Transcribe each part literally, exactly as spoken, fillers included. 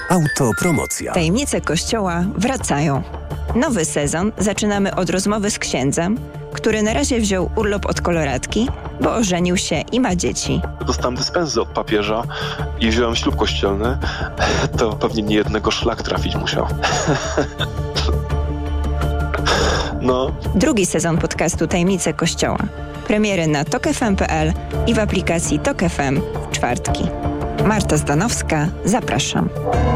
Autopromocja. Tajemnice Kościoła wracają. Nowy sezon zaczynamy od rozmowy z księdzem, który na razie wziął urlop od koloratki, bo ożenił się i ma dzieci. Dostałem dyspensy od papieża i wziąłem ślub kościelny. To pewnie nie jednego szlak trafić musiał. No. Drugi sezon podcastu Tajemnice Kościoła. Premiery na tok f m kropka p l i w aplikacji Tok F M w czwartki. Marta Zdanowska, zapraszam.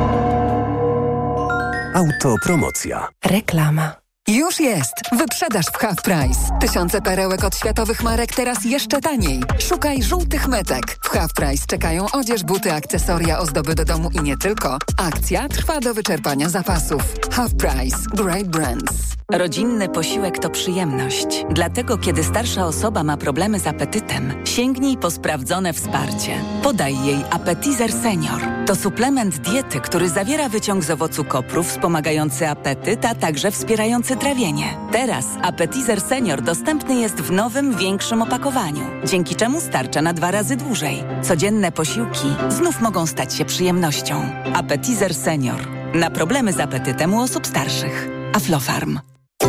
Autopromocja. Reklama. Już jest! Wyprzedaż w Half Price. Tysiące perełek od światowych marek teraz jeszcze taniej. Szukaj żółtych metek. W Half Price czekają odzież, buty, akcesoria, ozdoby do domu i nie tylko. Akcja trwa do wyczerpania zapasów. Half Price. Great Brands. Rodzinny posiłek to przyjemność. Dlatego, kiedy starsza osoba ma problemy z apetytem, sięgnij po sprawdzone wsparcie. Podaj jej Appetizer Senior. To suplement diety, który zawiera wyciąg z owocu kopru wspomagający apetyt, a także wspierający trawienie. Teraz Appetizer Senior dostępny jest w nowym, większym opakowaniu, dzięki czemu starcza na dwa razy dłużej. Codzienne posiłki znów mogą stać się przyjemnością. Appetizer Senior. Na problemy z apetytem u osób starszych. Aflofarm.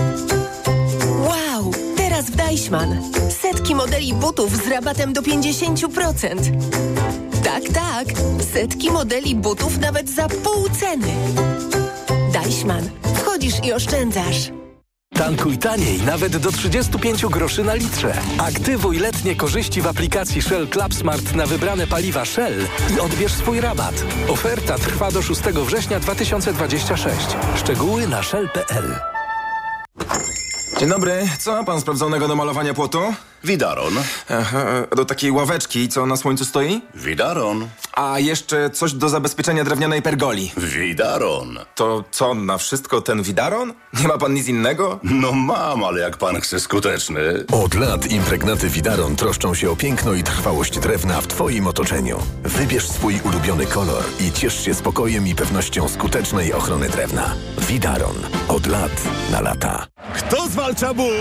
Wow! Teraz w Deichmann. Setki modeli butów z rabatem do pięćdziesiąt procent. Tak, tak. Setki modeli butów nawet za pół ceny. Deichmann. Wchodzisz i oszczędzasz. Tankuj taniej, nawet do trzydzieści pięć groszy na litrze. Aktywuj letnie korzyści w aplikacji Shell Club Smart na wybrane paliwa Shell i odbierz swój rabat. Oferta trwa do szóstego września dwa tysiące dwudziestego szóstego. Szczegóły na shell kropka p l. Dzień dobry. Co ma pan sprawdzonego do malowania płotu? Widaron. Aha, do takiej ławeczki, co na słońcu stoi? Widaron. A jeszcze coś do zabezpieczenia drewnianej pergoli. Widaron. To co, na wszystko ten widaron? Nie ma pan nic innego? No mam, ale jak pan chce skuteczny. Od lat impregnaty Widaron troszczą się o piękno i trwałość drewna w twoim otoczeniu. Wybierz swój ulubiony kolor i ciesz się spokojem i pewnością skutecznej ochrony drewna. Widaron. Od lat na lata. Kto zwalcza ból?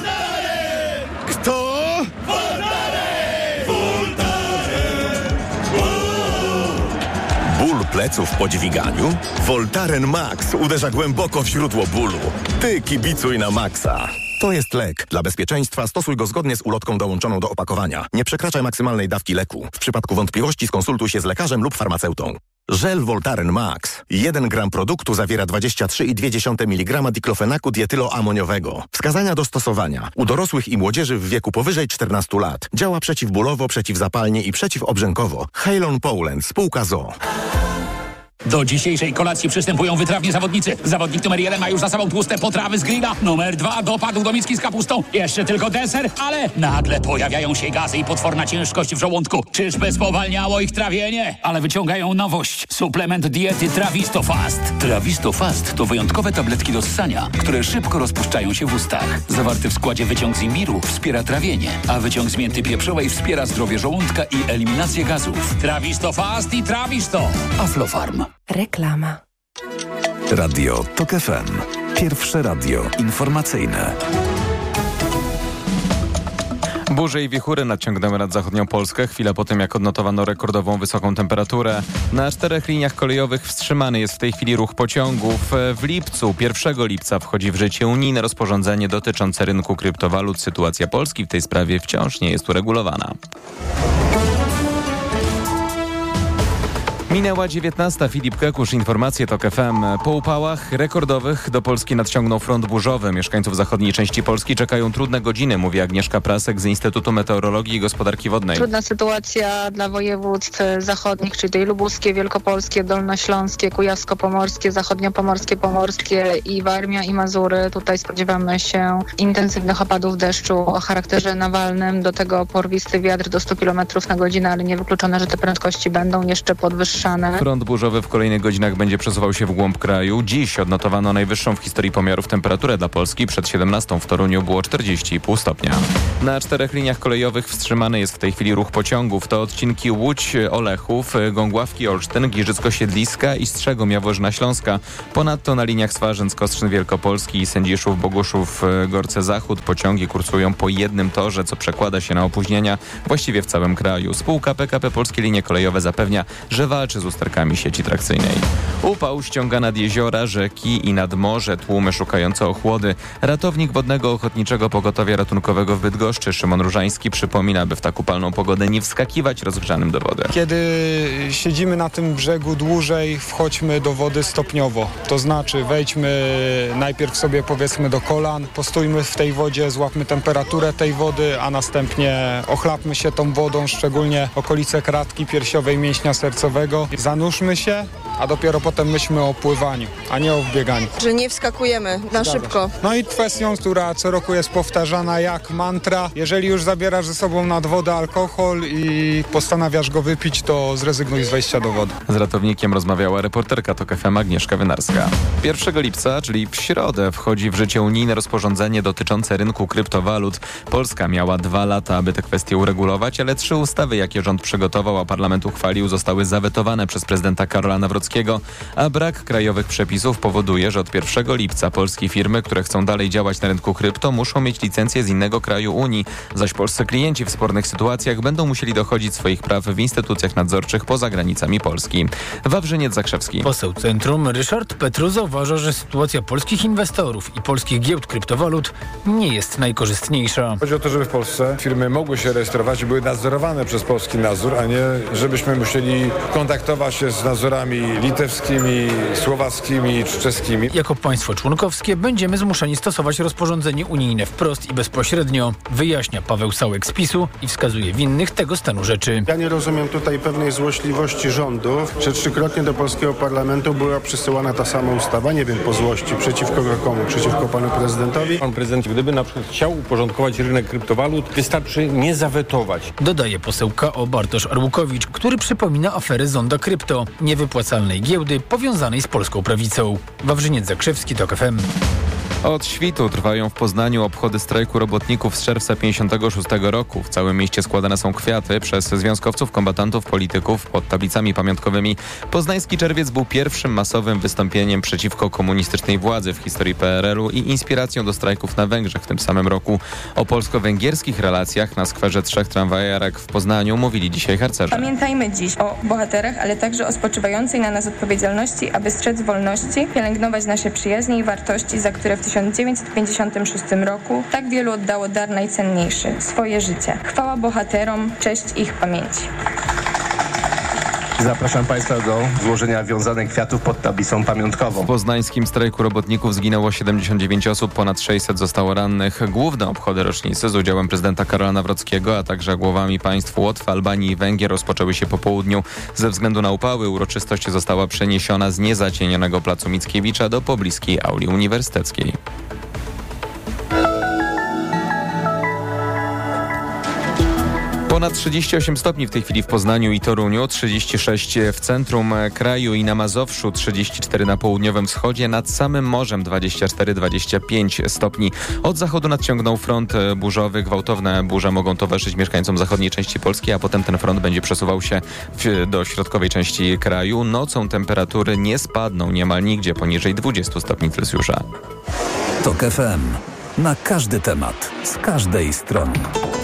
Kto? Ból pleców po dźwiganiu? Voltaren Max uderza głęboko w źródło bólu. Ty kibicuj na Maxa. To jest lek. Dla bezpieczeństwa stosuj go zgodnie z ulotką dołączoną do opakowania. Nie przekraczaj maksymalnej dawki leku. W przypadku wątpliwości skonsultuj się z lekarzem lub farmaceutą. Żel Voltaren Max. jeden gram produktu zawiera dwadzieścia trzy i dwie dziesiąte miligrama diklofenaku dietyloamoniowego. Wskazania do stosowania. U dorosłych i młodzieży w wieku powyżej czternastu lat. Działa przeciwbólowo, przeciwzapalnie i przeciwobrzękowo. Halon Poland. Spółka z o o. Do dzisiejszej kolacji przystępują wytrawni zawodnicy. Zawodnik numer jeden ma już za sobą tłuste potrawy z grilla. Numer dwa dopadł do miski z kapustą. Jeszcze tylko deser, ale nagle pojawiają się gazy i potworna ciężkość w żołądku. Czyżby spowalniało ich trawienie? Ale wyciągają nowość. Suplement diety Trawisto Fast. Trawisto Fast to wyjątkowe tabletki do ssania, które szybko rozpuszczają się w ustach. Zawarty w składzie wyciąg z imbiru wspiera trawienie, a wyciąg z mięty pieprzowej wspiera zdrowie żołądka i eliminację gazów. Trawisto Fast i Trawisto. Aflofarm. Reklama. Radio Tok F M. Pierwsze radio informacyjne. Burze i wichury nadciągnęły nad zachodnią Polskę chwilę po tym, jak odnotowano rekordową wysoką temperaturę. Na czterech liniach kolejowych wstrzymany jest w tej chwili ruch pociągów. W lipcu, pierwszego lipca wchodzi w życie unijne rozporządzenie dotyczące rynku kryptowalut. Sytuacja Polski w tej sprawie wciąż nie jest uregulowana. Minęła dziewiętnasta. Filip Kekusz, informacje Tok F M. Po upałach rekordowych do Polski nadciągnął front burzowy. Mieszkańców zachodniej części Polski czekają trudne godziny, mówi Agnieszka Prasek z Instytutu Meteorologii i Gospodarki Wodnej. Trudna sytuacja dla województw zachodnich, czyli tej lubuskie, wielkopolskie, dolnośląskie, kujawsko-pomorskie, zachodniopomorskie, pomorskie i Warmia i Mazury. Tutaj spodziewamy się intensywnych opadów deszczu o charakterze nawalnym. Do tego porwisty wiatr do stu kilometrów na godzinę, ale niewykluczone, że te prędkości będą jeszcze podwyższane. Front burzowy w kolejnych godzinach będzie przesuwał się w głąb kraju. Dziś odnotowano najwyższą w historii pomiarów temperaturę dla Polski. Przed siedemnastą w Toruniu było czterdzieści i pół stopnia. Na czterech liniach kolejowych wstrzymany jest w tej chwili ruch pociągów. To odcinki Łódź-Olechów, Gągławki-Olsztyn, Giżycko-Siedliska i Strzegom-Jaworzna-Śląska. Ponadto na liniach Swarzędz-Kostrzyn-Wielkopolski i Sędziszów-Boguszów-Gorce Zachód pociągi kursują po jednym torze, co przekłada się na opóźnienia właściwie w całym kraju. Spółka P K P Polskie Linie Kolejowe zapewnia, że walczy czy z usterkami sieci trakcyjnej. Upał ściąga nad jeziora, rzeki i nad morze tłumy szukające ochłody. Ratownik Wodnego Ochotniczego Pogotowia Ratunkowego w Bydgoszczy Szymon Różański przypomina, by w tak upalną pogodę nie wskakiwać rozgrzanym do wody. Kiedy siedzimy na tym brzegu dłużej, wchodźmy do wody stopniowo. To znaczy wejdźmy najpierw sobie powiedzmy do kolan, postójmy w tej wodzie, złapmy temperaturę tej wody, a następnie ochlapmy się tą wodą, szczególnie okolice kratki piersiowej, mięśnia sercowego. Zanurzmy się, a dopiero potem myślmy o pływaniu, a nie o bieganiu. Że nie wskakujemy na szybko. No i kwestią, która co roku jest powtarzana jak mantra, jeżeli już zabierasz ze sobą nad wodę alkohol i postanawiasz go wypić, to zrezygnuj z wejścia do wody. Z ratownikiem rozmawiała reporterka TOK F M Agnieszka Wynarska. pierwszego lipca, czyli w środę, wchodzi w życie unijne rozporządzenie dotyczące rynku kryptowalut. Polska miała dwa lata, aby te kwestie uregulować, ale trzy ustawy, jakie rząd przygotował, a parlament uchwalił, zostały zawetowane przez prezydenta Karola Nawrockiego, a brak krajowych przepisów powoduje, że od pierwszego lipca polskie firmy, które chcą dalej działać na rynku krypto, muszą mieć licencję z innego kraju Unii, zaś polscy klienci w spornych sytuacjach będą musieli dochodzić swoich praw w instytucjach nadzorczych poza granicami Polski. Wawrzyniec Zakrzewski. Poseł Centrum Ryszard Petruza uważa, że sytuacja polskich inwestorów i polskich giełd kryptowalut nie jest najkorzystniejsza. Chodzi o to, żeby w Polsce firmy mogły się rejestrować i były nadzorowane przez polski nadzór, a nie żebyśmy musieli kontaktować się z nadzorami litewskimi, słowackimi czy czeskimi. Jako państwo członkowskie będziemy zmuszeni stosować rozporządzenie unijne wprost i bezpośrednio, wyjaśnia Paweł Sałek z PiSu i wskazuje winnych tego stanu rzeczy. Ja nie rozumiem tutaj pewnej złośliwości rządu, że trzykrotnie do polskiego parlamentu była przysyłana ta sama ustawa, nie wiem po złości, przeciwko komu, przeciwko panu prezydentowi. Pan prezydent, gdyby na przykład chciał uporządkować rynek kryptowalut, wystarczy nie zawetować. Dodaje poseł K O Bartosz Arłukowicz, który przypomina aferę Zonda Krypto, niewypłacalnej giełdy powiązanej z polską prawicą. Wawrzyniec Zakrzewski, TOK F M. Od świtu trwają w Poznaniu obchody strajku robotników z czerwca pięćdziesiątego szóstego roku. W całym mieście składane są kwiaty przez związkowców, kombatantów, polityków pod tablicami pamiątkowymi. Poznański czerwiec był pierwszym masowym wystąpieniem przeciwko komunistycznej władzy w historii P R L u i inspiracją do strajków na Węgrzech w tym samym roku. O polsko-węgierskich relacjach na skwerze Trzech Tramwajarek w Poznaniu mówili dzisiaj harcerze. Pamiętajmy dziś o bohaterach, ale także o spoczywającej na nas odpowiedzialności, aby strzec wolności, pielęgnować nasze przyjaźnie i wartości, za które w tysiąc dziewięćset pięćdziesiątym szóstym roku tak wielu oddało dar najcenniejszy – swoje życie. Chwała bohaterom, cześć ich pamięci. Zapraszam Państwa do złożenia wiązanek kwiatów pod tablicą pamiątkową. W poznańskim strajku robotników zginęło siedemdziesiąt dziewięć osób, ponad sześćset zostało rannych. Główne obchody rocznicy z udziałem prezydenta Karola Nawrockiego, a także głowami państw Łotwy, Albanii i Węgier rozpoczęły się po południu. Ze względu na upały uroczystość została przeniesiona z niezacienionego placu Mickiewicza do pobliskiej auli uniwersyteckiej. Ponad trzydzieści osiem stopni w tej chwili w Poznaniu i Toruniu, trzydzieści sześć w centrum kraju i na Mazowszu, trzydzieści cztery na południowym wschodzie, nad samym morzem dwadzieścia cztery dwadzieścia pięć stopni. Od zachodu nadciągnął front burzowy, gwałtowne burze mogą towarzyszyć mieszkańcom zachodniej części Polski, a potem ten front będzie przesuwał się w, do środkowej części kraju. Nocą temperatury nie spadną niemal nigdzie poniżej dwudziestu stopni Celsjusza. TOK F M. Na każdy temat, z każdej strony.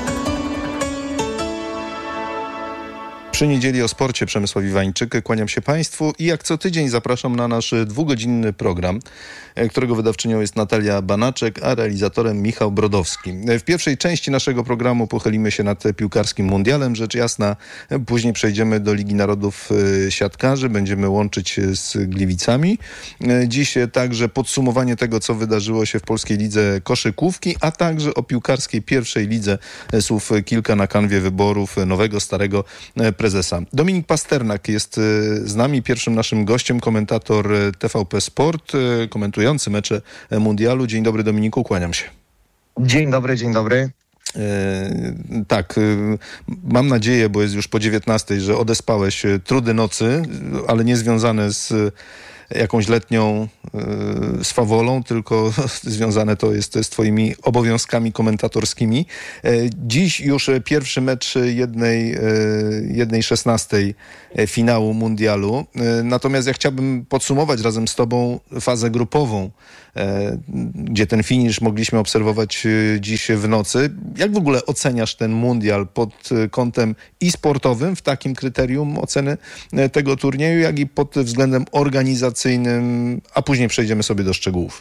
Przy niedzieli o sporcie Przemysław Iwańczyk. Kłaniam się Państwu i jak co tydzień zapraszam na nasz dwugodzinny program, którego wydawczynią jest Natalia Banaczek, a realizatorem Michał Brodowski. W pierwszej części naszego programu pochylimy się nad piłkarskim mundialem, rzecz jasna. Później przejdziemy do Ligi Narodów siatkarzy, będziemy łączyć z Gliwicami. Dziś także podsumowanie tego, co wydarzyło się w polskiej lidze koszykówki, a także o piłkarskiej pierwszej lidze słów kilka na kanwie wyborów nowego, starego prezesa. Dominik Pasternak jest z nami, pierwszym naszym gościem, komentator T V P Sport, komentujący mecze mundialu. Dzień dobry, Dominiku, kłaniam się. Dzień dobry, dzień dobry. E, tak, e, mam nadzieję, bo jest już po dziewiętnastej, że odespałeś trudy nocy, ale nie związane z jakąś letnią y, swawolą, tylko związane to jest z twoimi obowiązkami komentatorskimi. Y, dziś już pierwszy mecz jednej, y, jednej szesnastej finału mundialu. Y, natomiast ja chciałbym podsumować razem z tobą fazę grupową, y, gdzie ten finisz mogliśmy obserwować y, dziś w nocy. Jak w ogóle oceniasz ten mundial pod y, kątem i sportowym, w takim kryterium oceny y, tego turnieju, jak i pod względem organizacyjnym, a później przejdziemy sobie do szczegółów?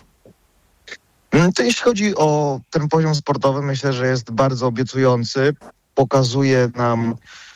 To jeśli chodzi o ten poziom sportowy, myślę, że jest bardzo obiecujący. Pokazuje nam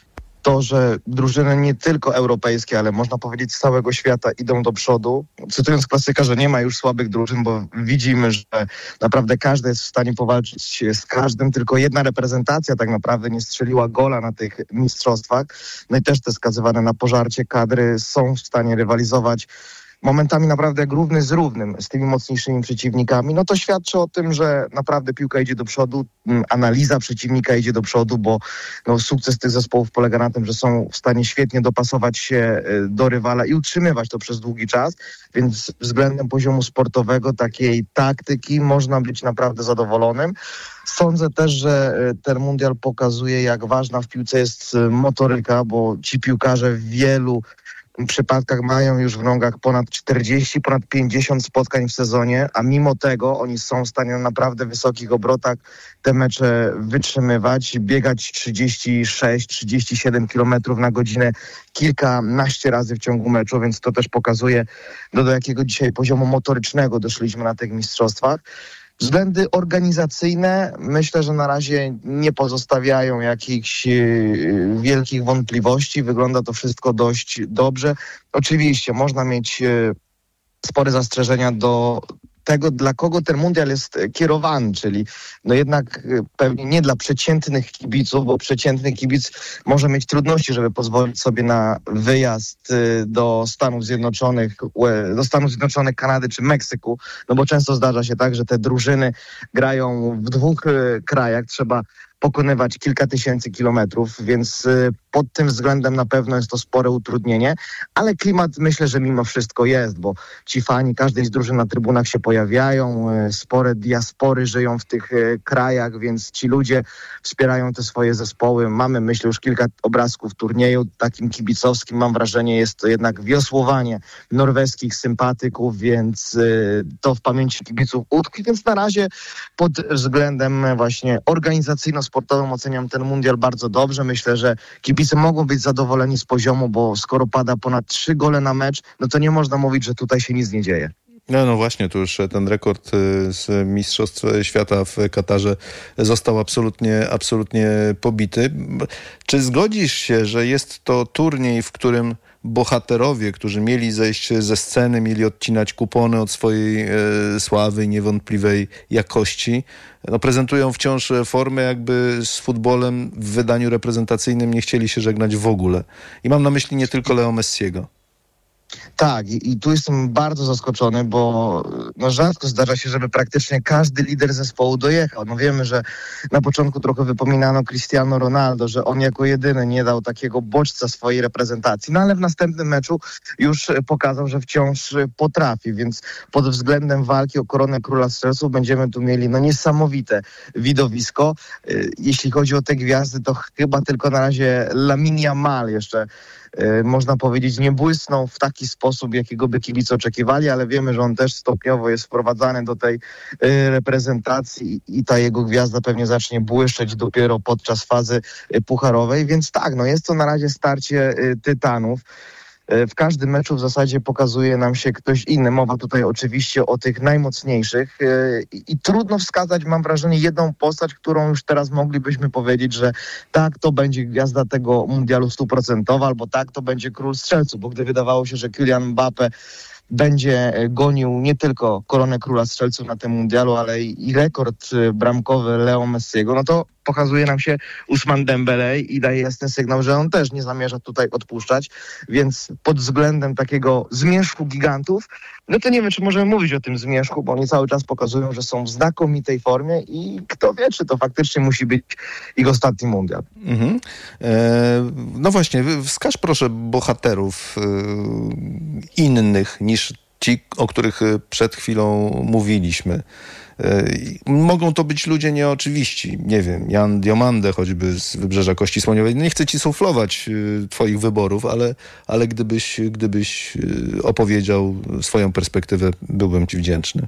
to, że drużyny nie tylko europejskie, ale można powiedzieć z całego świata idą do przodu. Cytując klasyka, że nie ma już słabych drużyn, bo widzimy, że naprawdę każdy jest w stanie powalczyć z każdym, tylko jedna reprezentacja tak naprawdę nie strzeliła gola na tych mistrzostwach. No i też te skazywane na pożarcie kadry są w stanie rywalizować momentami naprawdę jak równy z równym z tymi mocniejszymi przeciwnikami, no to świadczy o tym, że naprawdę piłka idzie do przodu, analiza przeciwnika idzie do przodu, bo no, sukces tych zespołów polega na tym, że są w stanie świetnie dopasować się do rywala i utrzymywać to przez długi czas, więc względem poziomu sportowego, takiej taktyki można być naprawdę zadowolonym. Sądzę też, że ten mundial pokazuje, jak ważna w piłce jest motoryka, bo ci piłkarze w wielu w przypadkach mają już w nogach ponad czterdzieści, ponad pięćdziesiąt spotkań w sezonie, a mimo tego oni są w stanie na naprawdę wysokich obrotach te mecze wytrzymywać, biegać trzydzieści sześć trzydzieści siedem kilometrów na godzinę kilkanaście razy w ciągu meczu, więc to też pokazuje, do, do jakiego dzisiaj poziomu motorycznego doszliśmy na tych mistrzostwach. Względy organizacyjne myślę, że na razie nie pozostawiają jakichś yy, wielkich wątpliwości. Wygląda to wszystko dość dobrze. Oczywiście można mieć yy, spore zastrzeżenia do tego, dla kogo ten mundial jest kierowany, czyli no jednak pewnie nie dla przeciętnych kibiców, bo przeciętny kibic może mieć trudności, żeby pozwolić sobie na wyjazd do Stanów Zjednoczonych, do Stanów Zjednoczonych, Kanady czy Meksyku, no bo często zdarza się tak, że te drużyny grają w dwóch krajach, trzeba pokonywać kilka tysięcy kilometrów, więc pod tym względem na pewno jest to spore utrudnienie, ale klimat myślę, że mimo wszystko jest, bo ci fani każdej z drużyn na trybunach się pojawiają, spore diaspory żyją w tych krajach, więc ci ludzie wspierają te swoje zespoły. Mamy, myślę, już kilka obrazków turnieju, takim kibicowskim, mam wrażenie, jest to jednak wiosłowanie norweskich sympatyków, więc to w pamięci kibiców utkwi, więc na razie pod względem właśnie organizacyjno-sportowym oceniam ten mundial bardzo dobrze. Myślę, że kibice mogą być zadowoleni z poziomu, bo skoro pada ponad trzy gole na mecz, no to nie można mówić, że tutaj się nic nie dzieje. No, no właśnie, tu już ten rekord z Mistrzostw Świata w Katarze został absolutnie, absolutnie pobity. Czy zgodzisz się, że jest to turniej, w którym bohaterowie, którzy mieli zejść ze sceny, mieli odcinać kupony od swojej e, sławy i niewątpliwej jakości, no, prezentują wciąż formę, jakby z futbolem w wydaniu reprezentacyjnym nie chcieli się żegnać w ogóle. I mam na myśli nie tylko Leo Messiego. Tak, i, i tu jestem bardzo zaskoczony, bo no rzadko zdarza się, żeby praktycznie każdy lider zespołu dojechał. No wiemy, że na początku trochę wypominano Cristiano Ronaldo, że on jako jedyny nie dał takiego bodźca swojej reprezentacji, no ale w następnym meczu już pokazał, że wciąż potrafi, więc pod względem walki o koronę króla strzelców będziemy tu mieli no niesamowite widowisko. Jeśli chodzi o te gwiazdy, to chyba tylko na razie Lamine Yamal jeszcze można powiedzieć, nie błysnął w taki sposób, jakiego by kibice oczekiwali, ale wiemy, że on też stopniowo jest wprowadzany do tej reprezentacji i ta jego gwiazda pewnie zacznie błyszczeć dopiero podczas fazy pucharowej, więc tak, no jest to na razie starcie tytanów. W każdym meczu w zasadzie pokazuje nam się ktoś inny. Mowa tutaj oczywiście o tych najmocniejszych i, i trudno wskazać, mam wrażenie, jedną postać, którą już teraz moglibyśmy powiedzieć, że tak, to będzie gwiazda tego mundialu stuprocentowa, albo tak, to będzie król strzelców, bo gdy wydawało się, że Kylian Mbappé będzie gonił nie tylko koronę króla strzelców na tym mundialu, ale i rekord bramkowy Leo Messiego, no to pokazuje nam się Ousmane Dembele i daje jasny sygnał, że on też nie zamierza tutaj odpuszczać, więc pod względem takiego zmierzchu gigantów, no to nie wiem, czy możemy mówić o tym zmierzchu, bo oni cały czas pokazują, że są w znakomitej formie i kto wie, czy to faktycznie musi być ich ostatni mundial. Mhm. E, no właśnie, wskaż proszę bohaterów e, innych niż ci, o których przed chwilą mówiliśmy. Mogą to być ludzie nieoczywiści. Nie wiem, Jan Diomande choćby z Wybrzeża Kości Słoniowej. Nie chcę ci suflować twoich wyborów, ale, ale gdybyś, gdybyś opowiedział swoją perspektywę, byłbym ci wdzięczny.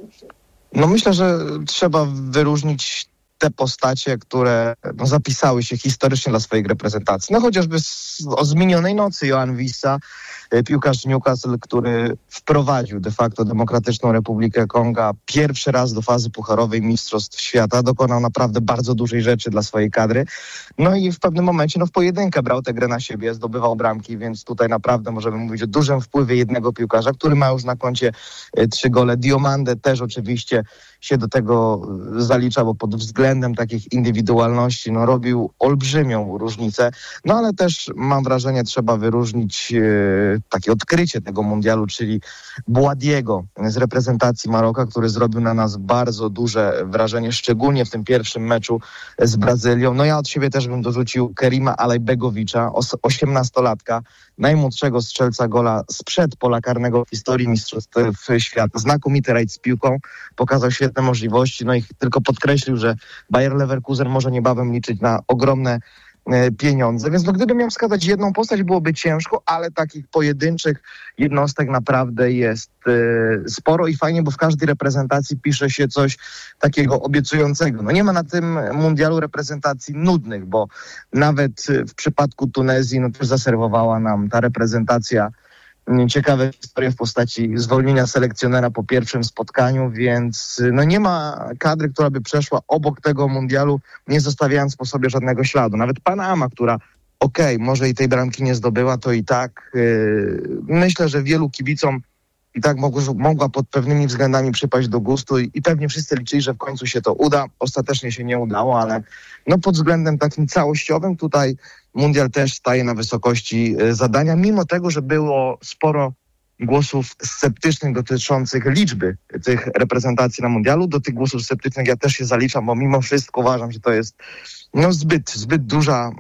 No myślę, że trzeba wyróżnić te postacie, które no, zapisały się historycznie dla swoich reprezentacji. No chociażby z, o zmienionej nocy Johan Wissa, piłkarz Newcastle, który wprowadził de facto Demokratyczną Republikę Konga pierwszy raz do fazy pucharowej Mistrzostw Świata. Dokonał naprawdę bardzo dużej rzeczy dla swojej kadry. No i w pewnym momencie no, w pojedynkę brał tę grę na siebie, zdobywał bramki, więc tutaj naprawdę możemy mówić o dużym wpływie jednego piłkarza, który ma już na koncie e, trzy gole. Diomande też oczywiście się do tego zalicza, bo pod względem takich indywidualności no, robił olbrzymią różnicę. No ale też mam wrażenie, trzeba wyróżnić e, takie odkrycie tego mundialu, czyli Bouadiego z reprezentacji Maroka, który zrobił na nas bardzo duże wrażenie, szczególnie w tym pierwszym meczu z Brazylią. No ja od siebie też bym dorzucił Kerima Alajbegowicza, osiemnastolatka, najmłodszego strzelca gola sprzed pola karnego w historii Mistrzostw Świata. Znakomity rajd z piłką, pokazał świetne możliwości, no i tylko podkreślił, że Bayer Leverkusen może niebawem liczyć na ogromne pieniądze. Więc no, gdybym miał wskazać jedną postać, byłoby ciężko, ale takich pojedynczych jednostek naprawdę jest y, sporo i fajnie, bo w każdej reprezentacji pisze się coś takiego obiecującego. No nie ma na tym mundialu reprezentacji nudnych, bo nawet w przypadku Tunezji no też zaserwowała nam ta reprezentacja ciekawe historie w postaci zwolnienia selekcjonera po pierwszym spotkaniu, więc no nie ma kadry, która by przeszła obok tego mundialu, nie zostawiając po sobie żadnego śladu. Nawet Panama, która okej, okay, może i tej bramki nie zdobyła, to i tak yy, myślę, że wielu kibicom i tak mogło, mogła pod pewnymi względami przypaść do gustu i, i pewnie wszyscy liczyli, że w końcu się to uda. Ostatecznie się nie udało, ale no pod względem takim całościowym tutaj mundial też staje na wysokości zadania, mimo tego, że było sporo głosów sceptycznych dotyczących liczby tych reprezentacji na mundialu. Do tych głosów sceptycznych ja też się zaliczam, bo mimo wszystko uważam, że to jest no zbyt, zbyt duża,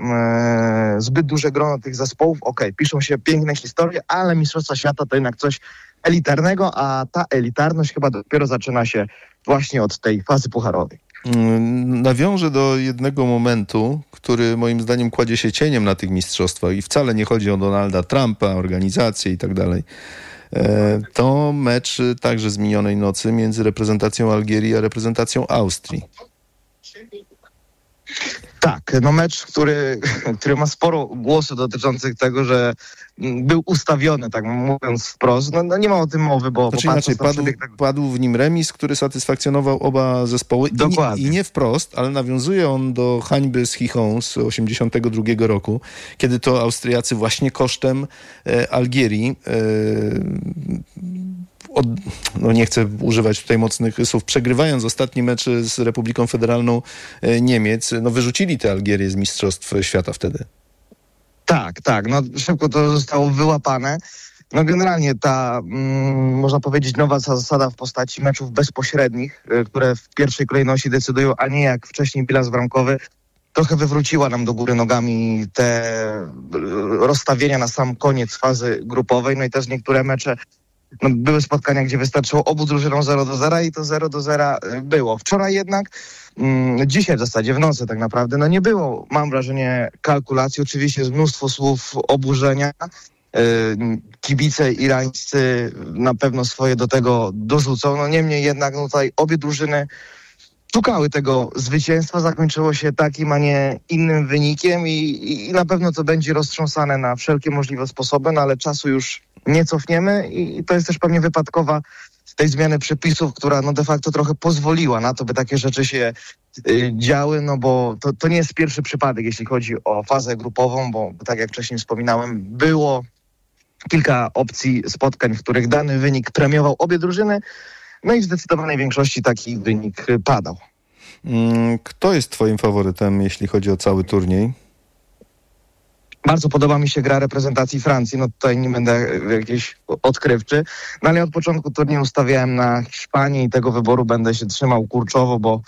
e, zbyt duże grono tych zespołów. Okej, okay, piszą się piękne historie, ale Mistrzostwa Świata to jednak coś elitarnego, a ta elitarność chyba dopiero zaczyna się właśnie od tej fazy pucharowej. Nawiążę do jednego momentu, który moim zdaniem kładzie się cieniem na tych mistrzostwach i wcale nie chodzi o Donalda Trumpa, organizację i tak dalej. To mecz także z minionej nocy między reprezentacją Algierii a reprezentacją Austrii. Tak, no mecz, który, który ma sporo głosów dotyczących tego, że był ustawiony, tak mówiąc wprost. No, no nie ma o tym mowy, bo... Znaczy bo inaczej, padł, tego... padł w nim remis, który satysfakcjonował oba zespoły. Dokładnie. I, I nie wprost, ale nawiązuje on do hańby z Chichon z osiemdziesiątego drugiego roku, kiedy to Austriacy właśnie kosztem e, Algierii e, Od, no nie chcę używać tutaj mocnych słów, przegrywając ostatni mecz z Republiką Federalną Niemiec, no wyrzucili tę Algierię z Mistrzostw Świata wtedy. Tak, tak, no szybko to zostało wyłapane. No generalnie ta, mm, można powiedzieć, nowa zasada w postaci meczów bezpośrednich, które w pierwszej kolejności decydują, a nie jak wcześniej bilans bramkowy, trochę wywróciła nam do góry nogami te rozstawienia na sam koniec fazy grupowej, no i też niektóre mecze No, były spotkania, gdzie wystarczyło obu drużynom zero do zera i to zero do zera było. Wczoraj jednak, mm, dzisiaj w zasadzie, w nocy tak naprawdę, no nie było, mam wrażenie, kalkulacji. Oczywiście jest mnóstwo słów oburzenia. Yy, kibice irańscy na pewno swoje do tego dorzucą. No niemniej jednak no, tutaj obie drużyny szukały tego zwycięstwa, zakończyło się takim, a nie innym wynikiem i, i na pewno to będzie roztrząsane na wszelkie możliwe sposoby, no ale czasu już nie cofniemy i, i to jest też pewnie wypadkowa tej zmiany przepisów, która no de facto trochę pozwoliła na to, by takie rzeczy się y, działy, no bo to, to nie jest pierwszy przypadek, jeśli chodzi o fazę grupową, bo tak jak wcześniej wspominałem, było kilka opcji spotkań, w których dany wynik premiował obie drużyny, no i w zdecydowanej większości taki wynik padał. Kto jest twoim faworytem, jeśli chodzi o cały turniej? Bardzo podoba mi się gra reprezentacji Francji, no tutaj nie będę jakiś odkrywczy, no ale od początku turnieju stawiałem na Hiszpanię i tego wyboru będę się trzymał kurczowo, bo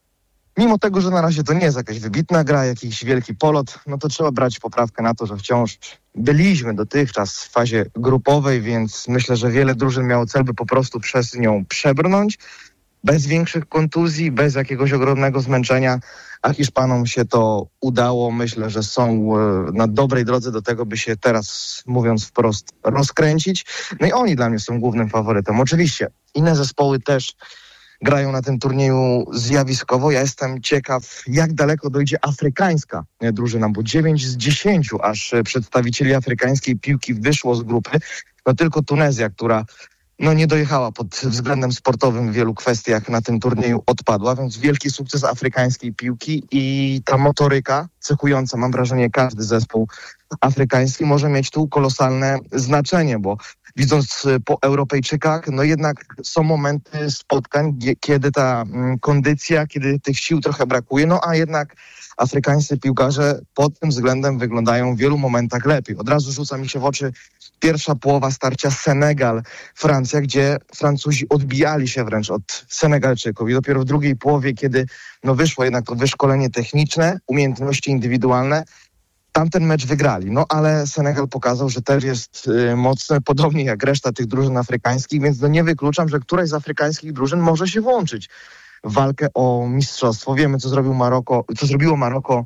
mimo tego, że na razie to nie jest jakaś wybitna gra, jakiś wielki polot, no to trzeba brać poprawkę na to, że wciąż byliśmy dotychczas w fazie grupowej, więc myślę, że wiele drużyn miało cel, by po prostu przez nią przebrnąć, bez większych kontuzji, bez jakiegoś ogromnego zmęczenia, a Hiszpanom się to udało. Myślę, że są na dobrej drodze do tego, by się teraz, mówiąc wprost, rozkręcić. No i oni dla mnie są głównym faworytem. Oczywiście inne zespoły też grają na tym turnieju zjawiskowo. Ja jestem ciekaw, jak daleko dojdzie afrykańska drużyna, bo dziewięć z dziesięciu aż przedstawicieli afrykańskiej piłki wyszło z grupy. No tylko Tunezja, która no nie dojechała pod względem sportowym w wielu kwestiach na tym turnieju, odpadła, więc wielki sukces afrykańskiej piłki i ta motoryka cechująca, mam wrażenie, każdy zespół afrykański może mieć tu kolosalne znaczenie, bo widząc po Europejczykach, no jednak są momenty spotkań, kiedy ta kondycja, kiedy tych sił trochę brakuje, no a jednak afrykańscy piłkarze pod tym względem wyglądają w wielu momentach lepiej. Od razu rzuca mi się w oczy pierwsza połowa starcia Senegal-Francja, gdzie Francuzi odbijali się wręcz od Senegalczyków i dopiero w drugiej połowie, kiedy no wyszło jednak to wyszkolenie techniczne, umiejętności indywidualne, tamten mecz wygrali. No ale Senegal pokazał, że też jest y, mocny, podobnie jak reszta tych drużyn afrykańskich, więc no nie wykluczam, że któraś z afrykańskich drużyn może się włączyć w walkę o mistrzostwo. Wiemy, co zrobił Maroko, co zrobiło Maroko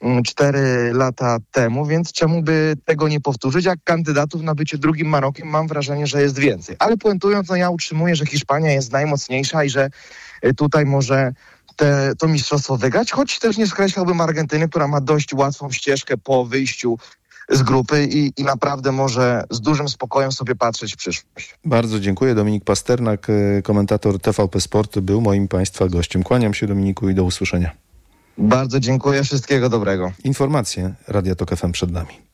cztery lata temu, więc czemu by tego nie powtórzyć? Jak kandydatów na bycie drugim Marokiem mam wrażenie, że jest więcej. Ale puentując, no ja utrzymuję, że Hiszpania jest najmocniejsza i że tutaj może te, to mistrzostwo wygrać, choć też nie skreślałbym Argentyny, która ma dość łatwą ścieżkę po wyjściu z grupy i, i naprawdę może z dużym spokojem sobie patrzeć w przyszłość. Bardzo dziękuję. Dominik Pasternak, komentator T V P Sport, był moim Państwa gościem. Kłaniam się, Dominiku, i do usłyszenia. Bardzo dziękuję. Wszystkiego dobrego. Informacje Radia Tok F M przed nami.